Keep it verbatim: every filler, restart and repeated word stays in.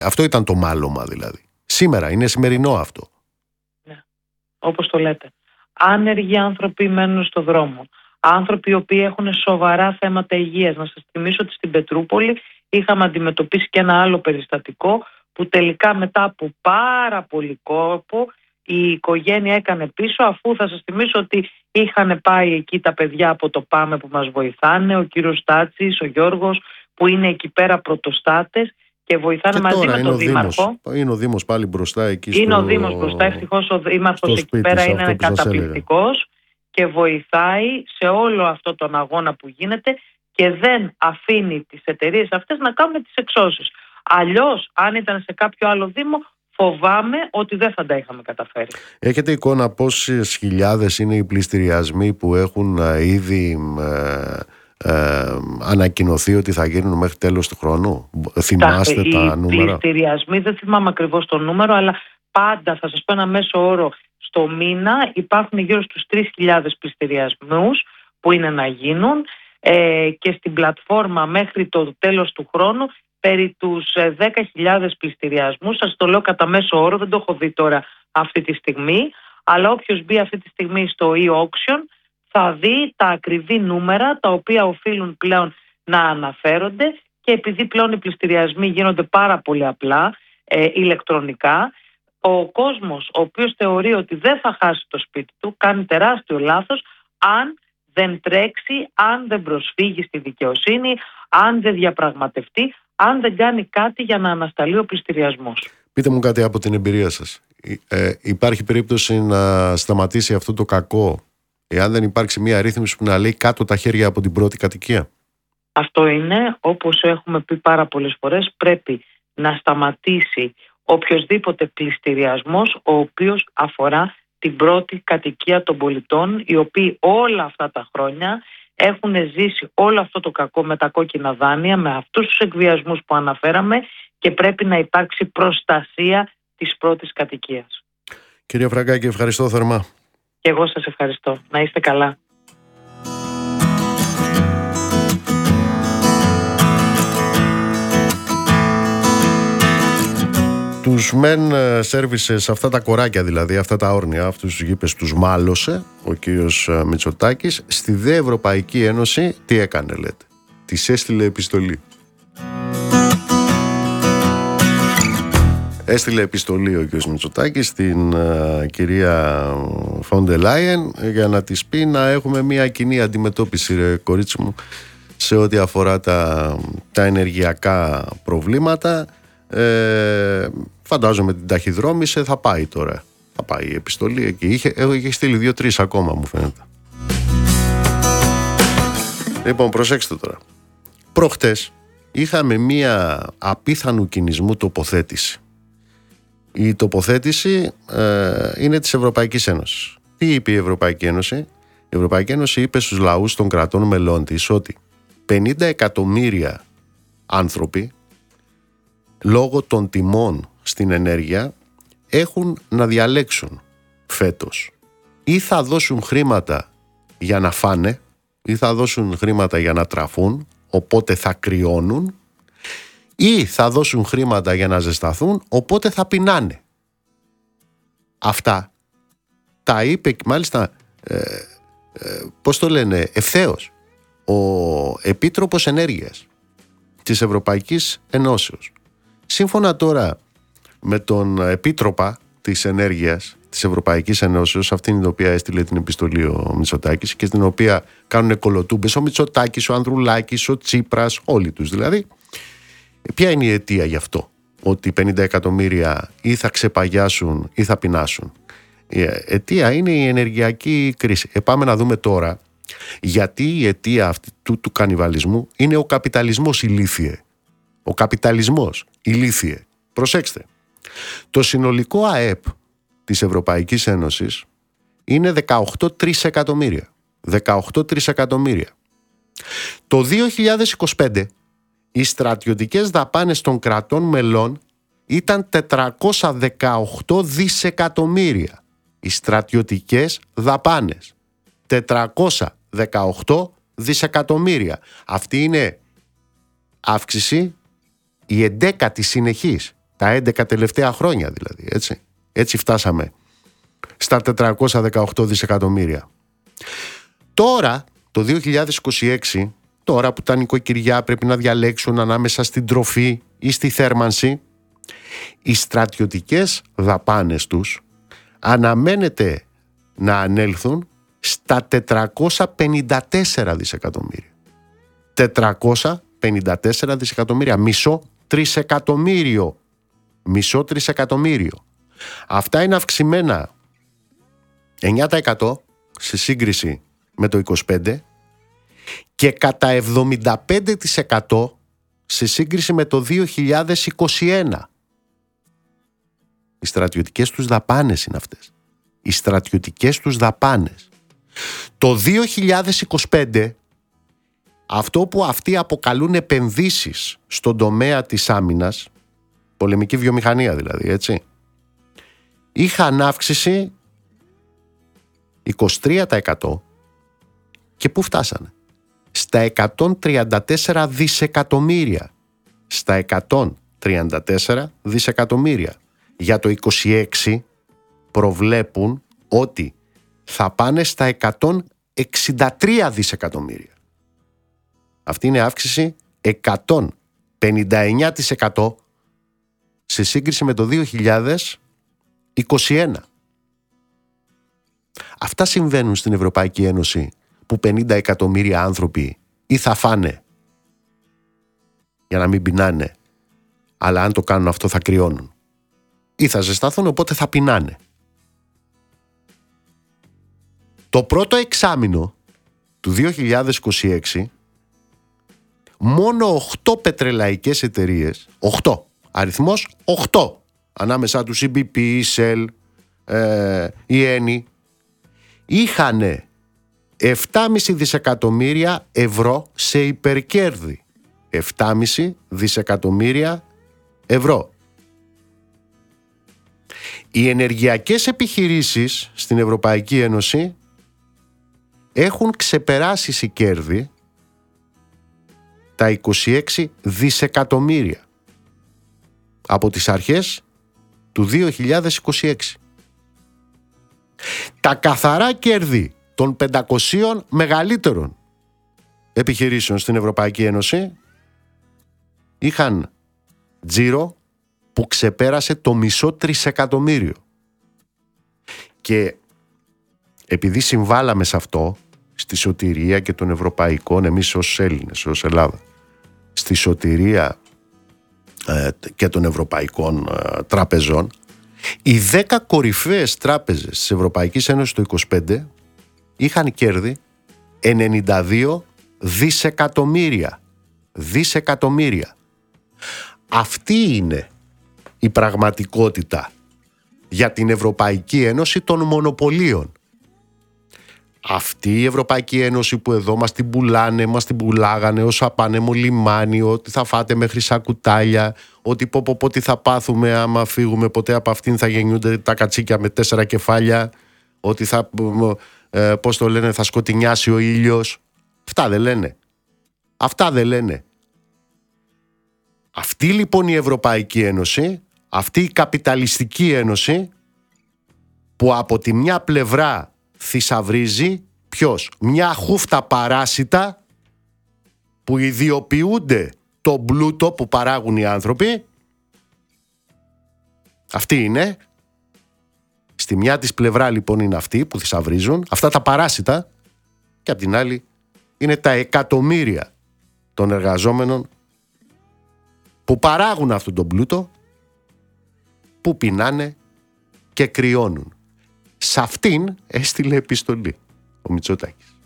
Αυτό ήταν το μάλωμα δηλαδή. Σήμερα, είναι σημερινό αυτό. Ναι, όπως το λέτε. Άνεργοι άνθρωποι μένουν στο δρόμο. Άνθρωποι οι οποίοι έχουν σοβαρά θέματα υγείας. Να σας θυμίσω ότι στην Πετρούπολη είχαμε αντιμετωπίσει και ένα άλλο περιστατικό που τελικά μετά από πάρα πολύ κόπο η οικογένεια έκανε πίσω, αφού θα σας θυμίσω ότι είχαν πάει εκεί τα παιδιά από το ΠΑΜΕ που μας βοηθάνε, ο κύριος Στάτσης, ο Γιώργος, που είναι εκεί πέρα πρωτοστάτες και βοηθάνε και μαζί με τον Δήμαρχο. Είναι ο Δήμος πάλι μπροστά εκεί στο... Είναι ο Δήμος μπροστά, ευτυχώς ο Δήμαρχος εκεί πέρα είναι καταπληκτικός και βοηθάει σε όλο αυτό τον αγώνα που γίνεται και δεν αφήνει τις εταιρείες αυτές να κάνουν τις εξώσεις. Αλλιώς, αν ήταν σε κάποιο άλλο Δήμο, φοβάμαι ότι δεν θα τα είχαμε καταφέρει. Έχετε εικόνα πόσες χιλιάδες είναι οι πληστηριασμοί που έχουν ήδη ε, ε, ανακοινωθεί ότι θα γίνουν μέχρι τέλος του χρόνου? Θυμάστε τα, τα οι νούμερα? Οι πληστηριασμοί, δεν θυμάμαι ακριβώς το νούμερο, αλλά πάντα θα σας πω ένα μέσο όρο στο μήνα υπάρχουν γύρω στους τρεις χιλιάδες πληστηριασμούς που είναι να γίνουν ε, και στην πλατφόρμα μέχρι το τέλος του χρόνου περί τους δέκα χιλιάδες πληστηριασμούς. Σας το λέω κατά μέσο όρο, δεν το έχω δει τώρα αυτή τη στιγμή, αλλά όποιος μπει αυτή τη στιγμή στο e-auction θα δει τα ακριβή νούμερα τα οποία οφείλουν πλέον να αναφέρονται, και επειδή πλέον οι πληστηριασμοί γίνονται πάρα πολύ απλά ε, ηλεκτρονικά, ο κόσμος ο οποίος θεωρεί ότι δεν θα χάσει το σπίτι του κάνει τεράστιο λάθος αν δεν τρέξει, αν δεν προσφύγει στη δικαιοσύνη, αν δεν διαπραγματευτεί, αν δεν κάνει κάτι για να ανασταλεί ο πληστηριασμός. Πείτε μου κάτι από την εμπειρία σας. Ε, υπάρχει περίπτωση να σταματήσει αυτό το κακό εάν δεν υπάρξει μια ρύθμιση που να λέει κάτω τα χέρια από την πρώτη κατοικία? Αυτό είναι, όπως έχουμε πει πάρα πολλές φορές, πρέπει να σταματήσει οποιοσδήποτε πληστηριασμός ο οποίος αφορά την πρώτη κατοικία των πολιτών, οι οποίοι όλα αυτά τα χρόνια έχουν ζήσει όλο αυτό το κακό με τα κόκκινα δάνεια, με αυτούς τους εκβιασμούς που αναφέραμε, και πρέπει να υπάρξει προστασία της πρώτης κατοικίας. Κυρία Φραγκάκη, ευχαριστώ θερμά. Και εγώ σας ευχαριστώ. Να είστε καλά. Τους μεν services, αυτά τα κοράκια δηλαδή, αυτά τα όρνια, αυτούς τους γήπες τους μάλωσε ο κύριος Μητσοτάκης. Στη δε Ευρωπαϊκή Ένωση τι έκανε, λέτε? Της έστειλε επιστολή. Έστειλε επιστολή ο κύριος Μητσοτάκης στην uh, κυρία Φόντε Λάιεν για να της πει να έχουμε μια κοινή αντιμετώπιση, ρε κορίτσι μου, σε ό,τι αφορά τα, τα ενεργειακά προβλήματα. Ε, φαντάζομαι την ταχυδρόμησε, θα πάει τώρα. Θα πάει η επιστολή εκεί. Είχε, είχε στείλει δύο-τρεις ακόμα, μου φαίνεται. Λοιπόν, προσέξτε τώρα. Προχτές είχαμε μία απίθανου κινησμού τοποθέτηση. Η τοποθέτηση ε, είναι της Ευρωπαϊκής Ένωσης. Τι είπε η Ευρωπαϊκή Ένωση? Η Ευρωπαϊκή Ένωση είπε στους λαούς των κρατών μελών της ότι πενήντα εκατομμύρια άνθρωποι λόγω των τιμών στην ενέργεια έχουν να διαλέξουν φέτος. Ή θα δώσουν χρήματα για να φάνε, ή θα δώσουν χρήματα για να τραφούν, οπότε θα κρυώνουν, ή θα δώσουν χρήματα για να ζεσταθούν, οπότε θα πεινάνε. Αυτά τα είπε μάλιστα, ε, ε, πώς το λένε, ευθέως ο Επίτροπος Ενέργειας της Ευρωπαϊκής Ενώσεως. Σύμφωνα τώρα με τον Επίτροπα της Ενέργειας της Ευρωπαϊκής Ενώσεως, αυτήν την οποία έστειλε την επιστολή ο Μητσοτάκης και στην οποία κάνουν κολοτούμπες ο Μητσοτάκης, ο Ανδρουλάκης, ο Τσίπρας, όλοι τους δηλαδή, ποια είναι η αιτία γι' αυτό? Ότι πενήντα εκατομμύρια ή θα ξεπαγιάσουν ή θα πεινάσουν. Η αιτία είναι η ενεργειακή κρίση. Ε, πάμε να δούμε τώρα γιατί η αιτία αυτή του, του κανιβαλισμού είναι ο καπιταλισμός, ηλίθιε. Ο καπιταλισμός, ηλίθιε. Προσέξτε. Το συνολικό ΑΕΠ της Ευρωπαϊκής Ένωσης είναι δεκαοκτώ τρισεκατομμύρια. δεκαοκτώ τρισεκατομμύρια. Το δύο χιλιάδες είκοσι πέντε οι στρατιωτικές δαπάνες των κρατών μελών ήταν τετρακόσια δεκαοκτώ δισεκατομμύρια. Οι στρατιωτικές δαπάνες. τετρακόσια δεκαοκτώ δισεκατομμύρια. Αυτή είναι αύξηση η εντέκατη συνεχής Τα έντεκα τελευταία χρόνια δηλαδή, έτσι. Έτσι φτάσαμε στα τετρακόσια δεκαοκτώ δισεκατομμύρια. Τώρα, το δύο χιλιάδες είκοσι έξι, τώρα που τα νοικοκυριά πρέπει να διαλέξουν ανάμεσα στην τροφή ή στη θέρμανση, οι στρατιωτικές δαπάνες τους αναμένεται να ανέλθουν στα τετρακόσια πενήντα τέσσερα δισεκατομμύρια. τετρακόσια πενήντα τέσσερα δισεκατομμύρια, μισό τρισεκατομμύριο. Μισό τρισεκατομμύριο. Αυτά είναι αυξημένα εννιά τοις εκατό σε σύγκριση με το είκοσι πέντε και κατά εβδομήντα πέντε τοις εκατό σε σύγκριση με το δύο χιλιάδες είκοσι ένα. Οι στρατιωτικές τους δαπάνες είναι αυτές. Οι στρατιωτικές τους δαπάνες. Το δύο χιλιάδες είκοσι πέντε, αυτό που αυτοί αποκαλούν επενδύσεις στον τομέα της άμυνας, πολεμική βιομηχανία δηλαδή, έτσι, είχαν αύξηση είκοσι τρία τοις εκατό και πού φτάσανε? Στα εκατόν τριάντα τέσσερα δισεκατομμύρια. Στα εκατόν τριάντα τέσσερα δισεκατομμύρια. Για το είκοσι έξι προβλέπουν ότι θα πάνε στα εκατόν εξήντα τρία δισεκατομμύρια. Αυτή είναι αύξηση εκατόν πενήντα εννιά τοις εκατό σε σύγκριση με το δύο χιλιάδες είκοσι ένα. Αυτά συμβαίνουν στην Ευρωπαϊκή Ένωση που πενήντα εκατομμύρια άνθρωποι ή θα φάνε για να μην πεινάνε, αλλά αν το κάνουν αυτό θα κρυώνουν, ή θα ζεσταθούν, οπότε θα πεινάνε. Το πρώτο εξάμηνο του δύο χιλιάδες είκοσι έξι μόνο οκτώ πετρελαϊκές εταιρείες, οκτώ, αριθμός οκτώ, ανάμεσα τους η μπι πι, η Shell, ε, η Eni, είχανε επτά κόμμα πέντε δισεκατομμύρια ευρώ σε υπερκέρδη. επτά κόμμα πέντε δισεκατομμύρια ευρώ. Οι ενεργειακές επιχειρήσεις στην Ευρωπαϊκή Ένωση έχουν ξεπεράσει σε κέρδη τα είκοσι έξι δισεκατομμύρια από τις αρχές του δύο χιλιάδες είκοσι έξι. Τα καθαρά κέρδη των πεντακοσίων μεγαλύτερων επιχειρήσεων στην Ευρωπαϊκή Ένωση είχαν τζίρο που ξεπέρασε το μισό τρισεκατομμύριο. Και επειδή συμβάλαμε σε αυτό, στη σωτηρία και των ευρωπαϊκών, εμείς ως Έλληνες, ως Ελλάδα, στη σωτηρία ε, και των ευρωπαϊκών ε, τραπεζών, οι δέκα κορυφαίες τράπεζες της Ευρωπαϊκής Ένωσης το είκοσι πέντε είχαν κέρδη ενενήντα δύο δισεκατομμύρια. Δισεκατομμύρια. Αυτή είναι η πραγματικότητα για την Ευρωπαϊκή Ένωση των μονοπωλίων. Αυτή η Ευρωπαϊκή Ένωση που εδώ μας την πουλάνε, μας την πουλάγανε ως απάνεμο λιμάνι, ότι θα φάτε με χρυσά κουτάλια, ότι πω πω πω τι θα πάθουμε άμα φύγουμε, ποτέ από αυτήν θα γεννιούνται τα κατσίκια με τέσσερα κεφάλια, ότι θα, ε, πώς το λένε, θα σκοτεινιάσει ο ήλιος. Αυτά δεν λένε. Αυτά δεν λένε. Αυτή λοιπόν η Ευρωπαϊκή Ένωση, αυτή η καπιταλιστική ένωση που από τη μια πλευρά θησαυρίζει ποιος? Μια χούφτα παράσιτα που ιδιοποιούνται το πλούτο που παράγουν οι άνθρωποι. Αυτή είναι. Στη μια της πλευρά λοιπόν είναι αυτοί που θησαυρίζουν αυτά τα παράσιτα και απ' την άλλη είναι τα εκατομμύρια των εργαζόμενων που παράγουν αυτόν τον πλούτο, που πεινάνε και κρυώνουν. Σ' αυτήν έστειλε επιστολή ο Μητσοτάκης.